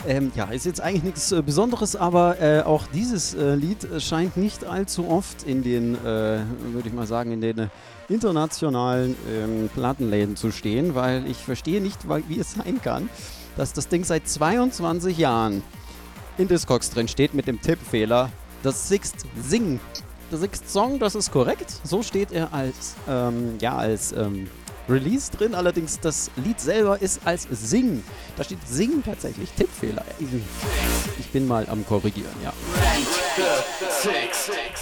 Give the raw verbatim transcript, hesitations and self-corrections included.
Ähm, ja, ist jetzt eigentlich nichts äh, Besonderes, aber äh, auch dieses äh, Lied äh, scheint nicht allzu oft in den, äh, würde ich mal sagen, in den äh, internationalen ähm, Plattenläden zu stehen, weil ich verstehe nicht, weil, wie es sein kann, dass das Ding seit zweiundzwanzig Jahren in Discogs drin steht mit dem Tippfehler. Das Sixt Sing. Der Sixt Song, das ist korrekt. So steht er als, ähm, ja, als ähm, Release drin. Allerdings das Lied selber ist als Sing. Da steht Sing tatsächlich. Tippfehler. Ich bin mal am Korrigieren, ja.